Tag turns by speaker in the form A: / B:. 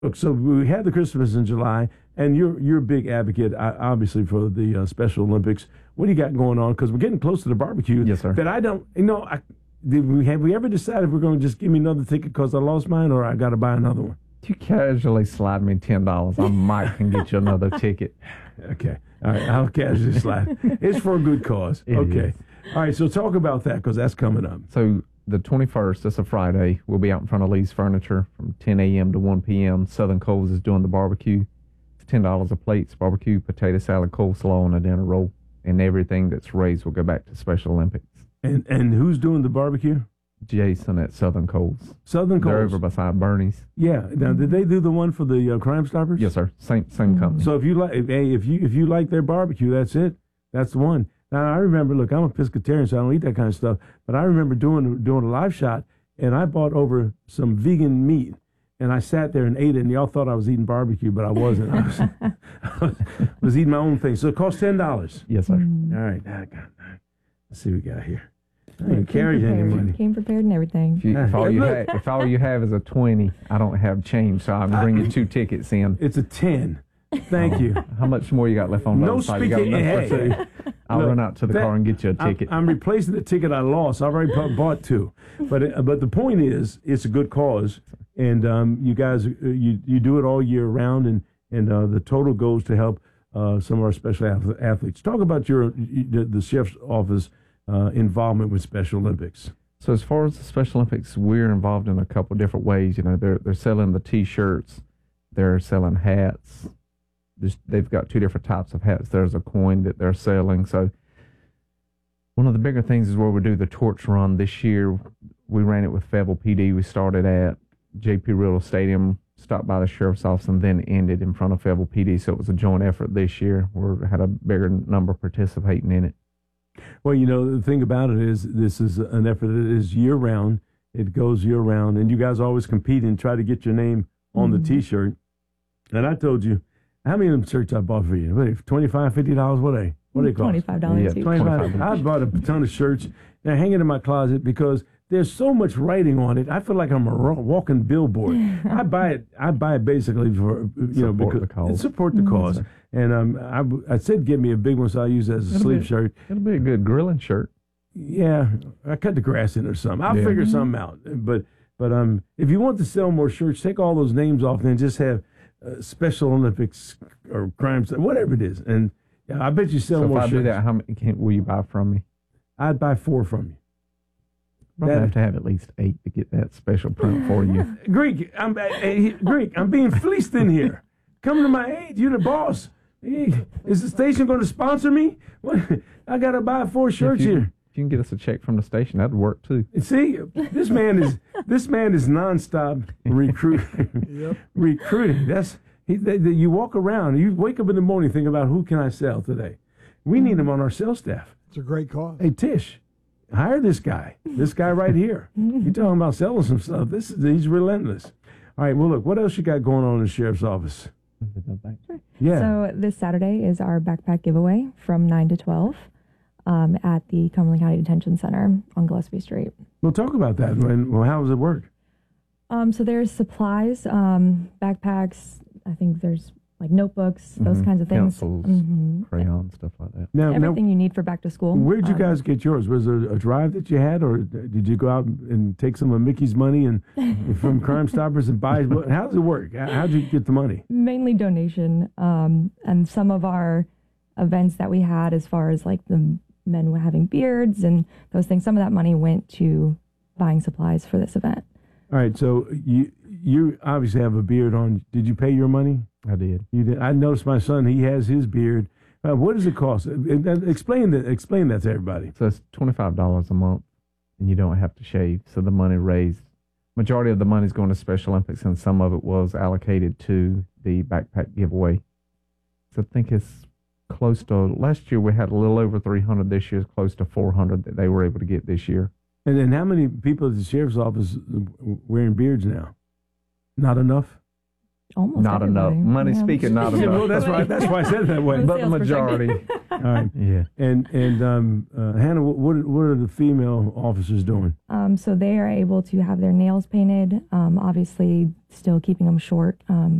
A: Look, so we had the Christmas in July, and you're a big advocate, obviously, for the Special Olympics. What do you got going on? Because we're getting close to the barbecue.
B: Yes, sir.
A: That I don't, have we ever decided we're going to just give me another ticket because I lost mine, or I got to buy another one?
B: You casually slide me $10. I might can get you another ticket.
A: Okay. All right. I'll casually slide. It's for a good cause. Okay. All right. So talk about that because that's coming up.
B: So the 21st, that's a Friday, we'll be out in front of Lee's Furniture from 10 a.m. to 1 p.m. Southern Coles is doing the barbecue. It's $10 a plate. It's barbecue, potato salad, coleslaw, and a dinner roll. And everything that's raised will go back to Special Olympics.
A: And who's doing the barbecue?
B: Jason at Southern Coles.
A: Southern Coles.
B: They're over beside Bernie's.
A: Yeah. Now, did they do the one for the Crime Stoppers?
B: Yes, sir. Same company.
A: So if you like, if you like their barbecue, that's it. That's the one. Now I remember. Look, I'm a pescatarian, so I don't eat that kind of stuff. But I remember doing a live shot, and I bought over some vegan meat, and I sat there and ate it, and y'all thought I was eating barbecue, but I wasn't. I was eating my own thing. So it cost $10.
B: Yes, sir.
A: All right. Let's see what we got here. I didn't carry any money.
C: Came prepared and everything.
B: If all you have is a 20, I don't have change, so I'm bringing 2 tickets in.
A: It's a 10. Thank you.
B: How much more you got left on the other side? You got enough for 2? I'll run out to the car and get you a ticket.
A: I'm replacing the ticket I lost. I already bought 2. But the point is, it's a good cause, and you guys you do it all year round, and the total goes to help some of our special athletes. Talk about the chef's office involvement with Special Olympics.
B: So as far as the Special Olympics, we're involved in a couple different ways. You know, they're selling the T-shirts, they're selling hats. They've got 2 different types of hats. There's a coin that they're selling. So one of the bigger things is where we do the torch run. This year, we ran it with Fayetteville PD. We started at J.P. Riddle Stadium, stopped by the sheriff's office, and then ended in front of Fayetteville PD. So it was a joint effort this year. We had a bigger number participating in it.
A: Well, the thing about it is this is an effort that is year-round. It goes year-round, and you guys always compete and try to get your name on the T-shirt. And I told you, how many of them shirts I bought for you? What, $25, $50? What they cost?
C: $25
B: Yeah,
C: each.
A: $25. I bought a ton of shirts and I hang it in my closet because there's so much writing on it. I feel like I'm a walking billboard. I buy it basically for support the cause. And I said get me a big one, so I use it as a sleeve shirt.
B: It'll be a good grilling shirt.
A: Yeah, I cut the grass in or something. I'll figure something out. But if you want to sell more shirts, take all those names off and then just have Special Olympics or crimes, whatever it is. And I bet you sell more shirts.
B: If I do that, how many will you buy from me?
A: I'd buy 4 from you.
B: Probably have to have at least 8 to get that special print for you.
A: Greek, I'm being fleeced in here. Come to my aid. You're the boss. Hey, is the station going to sponsor me? What? I got to buy 4 shirts here.
B: If you can get us a check from the station, that'd work too.
A: See, this man is nonstop recruiting. Recruiting. You walk around. You wake up in the morning, think about who can I sell today. We need him on our sales staff.
D: It's a great cause.
A: Hey Tish, hire this guy. This guy right here. You're talking about selling some stuff. He's relentless. All right. Well, look. What else you got going on in the sheriff's office?
C: Sure.
A: Yeah.
C: So this Saturday is our backpack giveaway from 9 to 12 at the Cumberland County Detention Center on Gillespie Street.
A: We'll talk about that. Well, how does it work?
C: So there's supplies, backpacks. I think there's like notebooks, those kinds of things.
B: Pencils, crayons, stuff like that.
A: Now,
C: everything you need for back to school.
A: Where'd you guys get yours? Was there a drive that you had, or did you go out and take some of Mickey's money and from Crime Stoppers and buy? How does it work? How'd you get the money?
C: Mainly donation, and some of our events that we had, as far as like the men having beards and those things, some of that money went to buying supplies for this event.
A: All right, so you obviously have a beard on. Did you pay your money?
B: I did.
A: You did. I noticed my son; he has his beard. What does it cost? Explain that to everybody.
B: So it's $25 a month, and you don't have to shave. So the money raised, majority of the money is going to Special Olympics, and some of it was allocated to the backpack giveaway. So I think it's close to, last year we had a little over 300. This year is close to 400 that they were able to get this year.
A: And then how many people at the sheriff's office wearing beards now? Not enough?
C: almost
B: Not enough.
C: everybody.
B: Money
C: Yeah.
B: speaking, not
A: Yeah, well,
B: enough.
A: that's right. That's why I said it that way.
B: But the
C: Sales
B: majority.
A: All right.
B: Yeah.
A: And Hannah, what are the female officers doing?
C: So they are able to have their nails painted, obviously still keeping them short.